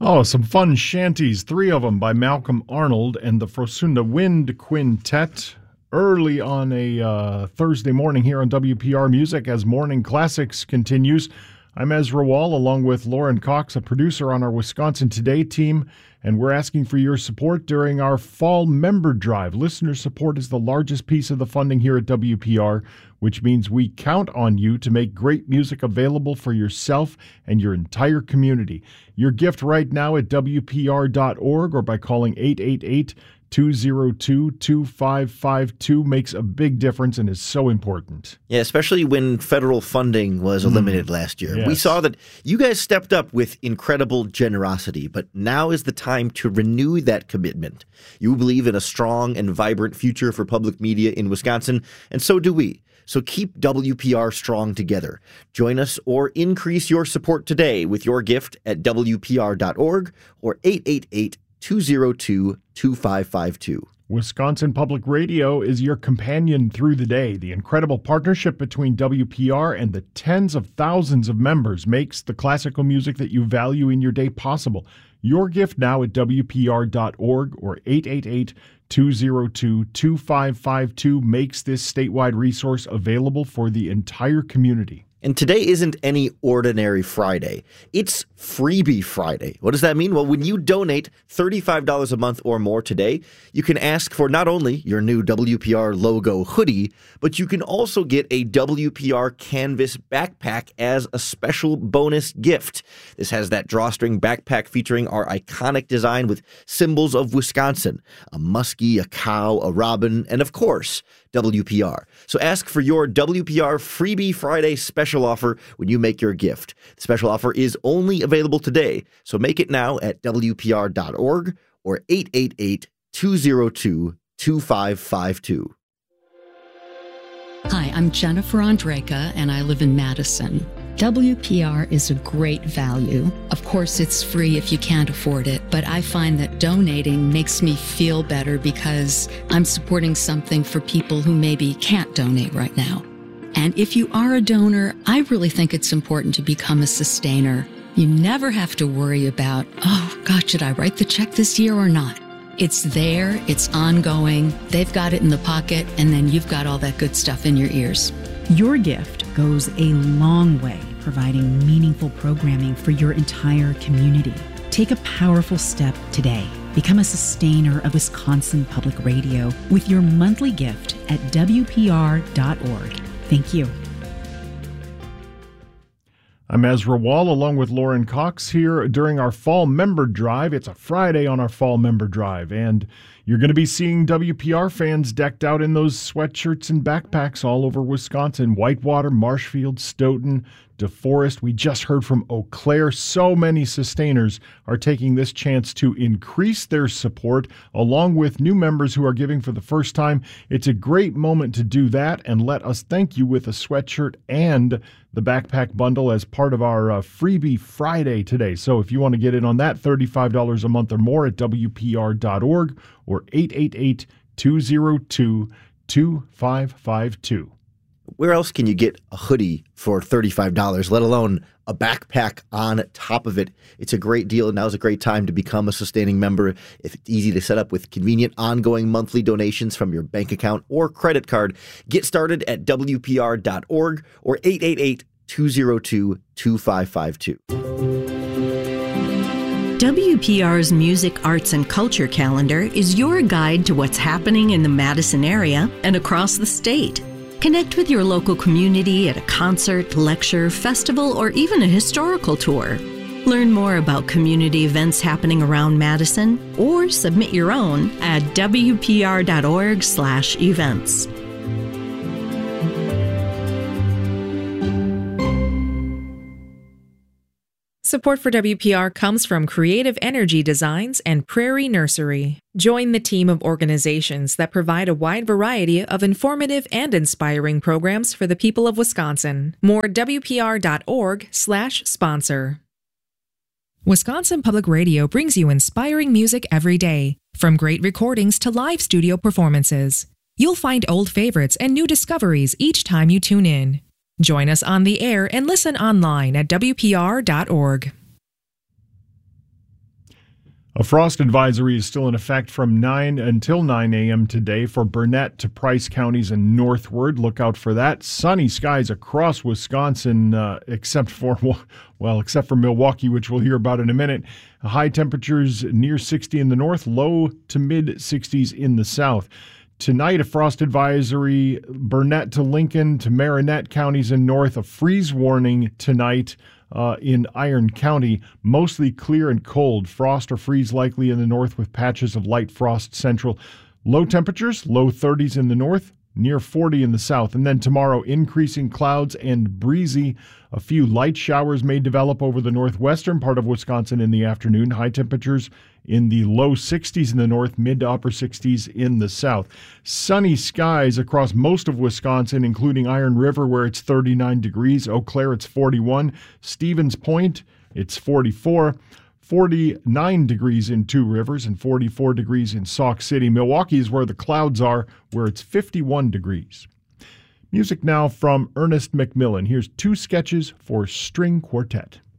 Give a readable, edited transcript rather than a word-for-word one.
Oh, some fun shanties, three of them by Malcolm Arnold and the Frosunda Wind Quintet, early on a Thursday morning here on WPR Music as Morning Classics continues. I'm Ezra Wall, along with Lauren Cox, a producer on our Wisconsin Today team, and we're asking for your support during our fall member drive. Listener support is the largest piece of the funding here at WPR, which means we count on you to make great music available for yourself and your entire community. Your gift right now at WPR.org or by calling 888-202-2552 makes a big difference and is so important. Yeah, especially when federal funding was eliminated last year. Yes. We saw that you guys stepped up with incredible generosity, but now is the time to renew that commitment. You believe in a strong and vibrant future for public media in Wisconsin, and so do we. So keep WPR strong together. Join us or increase your support today with your gift at WPR.org or 888-202-2552. Wisconsin Public Radio is your companion through the day. The incredible partnership between WPR and the tens of thousands of members makes the classical music that you value in your day possible. Your gift now at WPR.org or 888-202-2552 makes this statewide resource available for the entire community. And today isn't any ordinary Friday. It's Freebie Friday. What does that mean? Well, when you donate $35 a month or more today, you can ask for not only your new WPR logo hoodie, but you can also get a WPR canvas backpack as a special bonus gift. This has that drawstring backpack featuring our iconic design with symbols of Wisconsin, a muskie, a cow, a robin, and of course, WPR. So ask for your WPR Freebie Friday special offer when you make your gift. The special offer is only available today, so make it now at WPR.org or 888-202-2552. Hi, I'm Jennifer Andreka, and I live in Madison. WPR is a great value. Of course, it's free if you can't afford it, but I find that donating makes me feel better because I'm supporting something for people who maybe can't donate right now. And if you are a donor, I really think it's important to become a sustainer. You never have to worry about, oh, God, should I write the check this year or not? It's there, it's ongoing, they've got it in the pocket, and then you've got all that good stuff in your ears. Your gift goes a long way providing meaningful programming for your entire community. Take a powerful step today. Become a sustainer of Wisconsin Public Radio with your monthly gift at WPR.org. Thank you. I'm Ezra Wall, along with Lauren Cox here during our fall member drive. It's a Friday on our fall member drive, and you're going to be seeing WPR fans decked out in those sweatshirts and backpacks all over Wisconsin. Whitewater, Marshfield, Stoughton, DeForest. We just heard from Eau Claire. So many sustainers are taking this chance to increase their support, along with new members who are giving for the first time. It's a great moment to do that, and let us thank you with a sweatshirt and the backpack bundle as part of our Freebie Friday today. So if you want to get in on that, $35 a month or more at WPR.org or 888-202-2552. Where else can you get a hoodie for $35, let alone a backpack on top of it? It's a great deal, and now's a great time to become a sustaining member. If it's easy to set up with convenient ongoing monthly donations from your bank account or credit card, get started at WPR.org or 888-202-2552. WPR's Music, Arts, and Culture calendar is your guide to what's happening in the Madison area and across the state. Connect with your local community at a concert, lecture, festival, or even a historical tour. Learn more about community events happening around Madison or submit your own at WPR.org/events. Support for WPR comes from Creative Energy Designs and Prairie Nursery. Join the team of organizations that provide a wide variety of informative and inspiring programs for the people of Wisconsin. More at WPR.org/sponsor. Wisconsin Public Radio brings you inspiring music every day, from great recordings to live studio performances. You'll find old favorites and new discoveries each time you tune in. Join us on the air and listen online at WPR.org. A frost advisory is still in effect from 9 until 9 a.m. today for Burnett to Price counties and northward. Look out for that. Sunny skies across Wisconsin, except for Milwaukee, which we'll hear about in a minute. High temperatures near 60 in the north, low to mid 60s in the south. Tonight, a frost advisory, Burnett to Lincoln to Marinette counties in north. A freeze warning tonight in Iron County. Mostly clear and cold. Frost or freeze likely in the north with patches of light frost central. Low temperatures, low 30s in the north, near 40 in the south. And then tomorrow, increasing clouds and breezy. A few light showers may develop over the northwestern part of Wisconsin in the afternoon. High temperatures in the low 60s in the north, mid to upper 60s in the south. Sunny skies across most of Wisconsin, including Iron River, where it's 39 degrees. Eau Claire, it's 41. Stevens Point, it's 44. 49 degrees in Two Rivers and 44 degrees in Sauk City. Milwaukee is where the clouds are, where it's 51 degrees. Music now from Ernest McMillan. Here's two sketches for string quartet.